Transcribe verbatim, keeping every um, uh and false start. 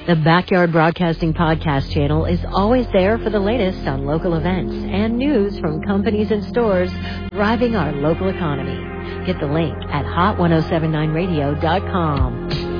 The Backyard Broadcasting Podcast channel is always there for the latest on local events and news from companies and stores driving our local economy. Get the link at hot ten seventy-nine radio dot com.